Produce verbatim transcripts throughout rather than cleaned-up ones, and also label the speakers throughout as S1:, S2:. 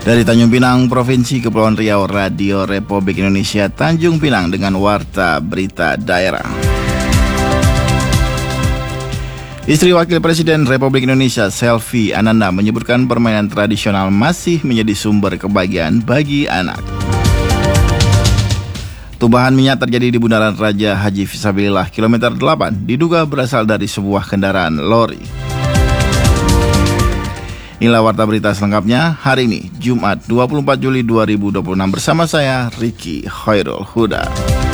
S1: Dari Tanjung Pinang, Provinsi Kepulauan Riau, Radio Republik Indonesia Tanjung Pinang dengan Warta Berita Daerah. Istri Wakil Presiden Republik Indonesia, Selvi Ananda, menyebutkan permainan tradisional masih menjadi sumber kebahagiaan bagi anak. Tumpahan minyak terjadi di Bundaran Raja Haji Fisabilillah kilometer delapan, diduga berasal dari sebuah kendaraan lori. Inilah Warta Berita selengkapnya hari ini, Jumat dua puluh empat Juli dua ribu dua puluh enam, bersama saya, Ricky Khairul Huda.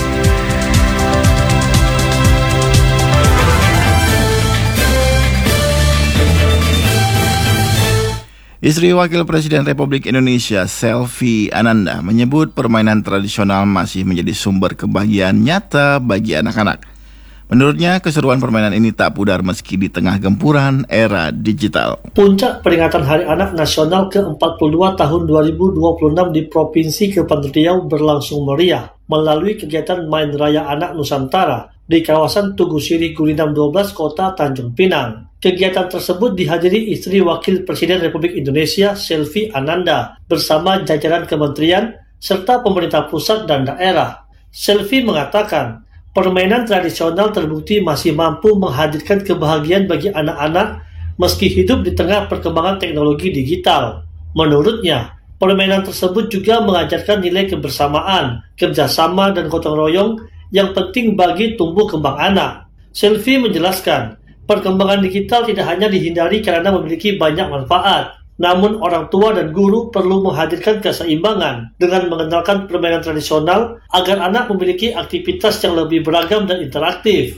S1: Istri Wakil Presiden Republik Indonesia, Selvi Ananda, menyebut permainan tradisional masih menjadi sumber kebahagiaan nyata bagi anak-anak. Menurutnya, keseruan permainan ini tak pudar meski di tengah gempuran era digital.
S2: Puncak peringatan Hari Anak Nasional ke empat puluh dua tahun dua ribu dua puluh enam di Provinsi Kepulauan Riau berlangsung meriah melalui kegiatan Main Raya Anak Nusantara di kawasan Tugu Sirih Gurinam dua belas, Kota Tanjung Pinang. Kegiatan tersebut dihadiri istri Wakil Presiden Republik Indonesia, Selvi Ananda, bersama jajaran kementerian serta pemerintah pusat dan daerah. Selvi mengatakan, permainan tradisional terbukti masih mampu menghadirkan kebahagiaan bagi anak-anak meski hidup di tengah perkembangan teknologi digital. Menurutnya, permainan tersebut juga mengajarkan nilai kebersamaan, kerjasama, dan gotong royong yang penting bagi tumbuh kembang anak. Selvi menjelaskan, perkembangan digital tidak hanya dihindari karena memiliki banyak manfaat, namun orang tua dan guru perlu menghadirkan keseimbangan dengan mengenalkan permainan tradisional agar anak memiliki aktivitas yang lebih beragam dan interaktif.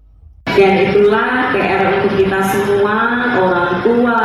S3: Dan itulah P R untuk kita semua, orang tua,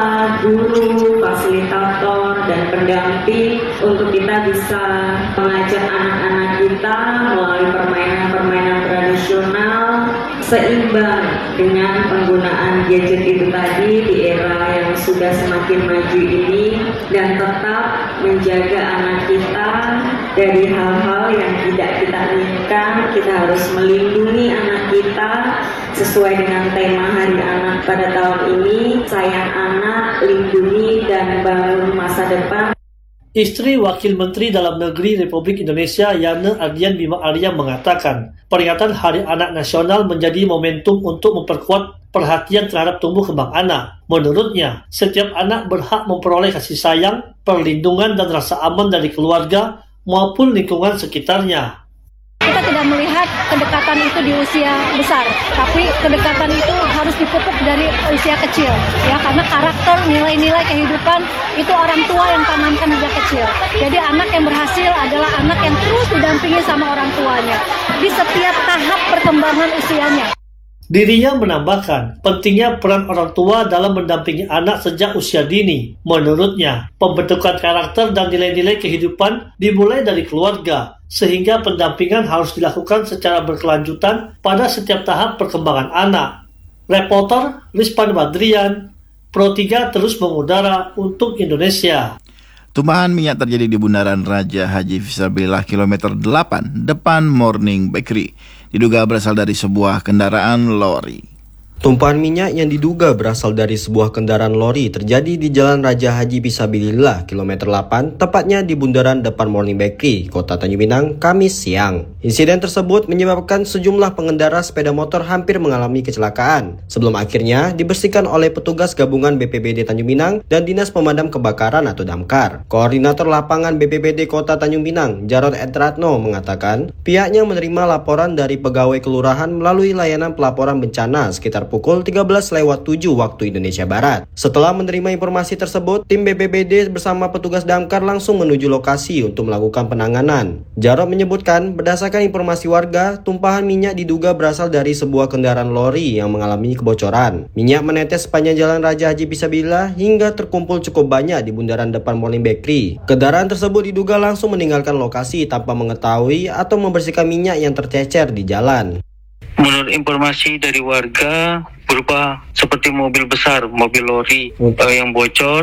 S3: guru, fasilitator, dan pendamping, untuk kita bisa mengajak anak-anak kita melalui permainan-permainan tradisional seimbang dengan penggunaan gadget itu tadi di era yang sudah semakin maju ini, dan tetap menjaga anak kita dari hal-hal yang tidak kita inginkan. Kita harus melindungi anak kita sesuai dengan tema Hari Anak pada tahun ini, sayang anak, lindungi dan bangun masa depan.
S2: Istri Wakil Menteri Dalam Negeri Republik Indonesia, Yana Ardian Bima Arya, mengatakan, peringatan Hari Anak Nasional menjadi momentum untuk memperkuat perhatian terhadap tumbuh kembang anak. Menurutnya, setiap anak berhak memperoleh kasih sayang, perlindungan, dan rasa aman dari keluarga maupun lingkungan sekitarnya.
S4: Kita tidak melihat kedekatan itu di usia besar, tapi kedekatan itu harus dipupuk dari usia kecil, ya, karena karakter, nilai-nilai kehidupan itu orang tua yang tanamkan sejak kecil. Jadi anak yang berhasil adalah anak yang terus didampingi sama orang tuanya di setiap tahap perkembangan usianya.
S2: Dirinya menambahkan, pentingnya peran orang tua dalam mendampingi anak sejak usia dini. Menurutnya, pembentukan karakter dan nilai-nilai kehidupan dimulai dari keluarga, sehingga pendampingan harus dilakukan secara berkelanjutan pada setiap tahap perkembangan anak. Reporter Rizpan Badrian, Pro tiga terus mengudara untuk Indonesia.
S1: Tumpahan minyak terjadi di Bundaran Raja Haji Fisabilillah kilometer delapan, depan Morning Bakery. Diduga berasal dari sebuah kendaraan lori.
S5: Tumpahan minyak yang diduga berasal dari sebuah kendaraan lori terjadi di Jalan Raja Haji Fisabilillah kilometer delapan, tepatnya di bundaran depan Morning Bakery, Kota Tanjung Pinang, Kamis siang. Insiden tersebut menyebabkan sejumlah pengendara sepeda motor hampir mengalami kecelakaan, sebelum akhirnya dibersihkan oleh petugas gabungan B P B D Tanjung Pinang dan Dinas Pemadam Kebakaran atau Damkar. Koordinator lapangan B P B D Kota Tanjung Pinang, Jarod Edratno, mengatakan pihaknya menerima laporan dari pegawai kelurahan melalui layanan pelaporan bencana sekitar pukul tiga belas lewat tujuh waktu Indonesia Barat. Setelah menerima informasi tersebut, tim B P B D bersama petugas damkar langsung menuju lokasi untuk melakukan penanganan. Jarod menyebutkan, berdasarkan informasi warga, tumpahan minyak diduga berasal dari sebuah kendaraan lori yang mengalami kebocoran. Minyak menetes sepanjang Jalan Raja Haji Fisabilillah hingga terkumpul cukup banyak di bundaran depan Morning Bakery. Kendaraan tersebut diduga langsung meninggalkan lokasi tanpa mengetahui atau membersihkan minyak yang tercecer di jalan.
S6: Menurut informasi dari warga, berupa seperti mobil besar, mobil lori uh, yang bocor.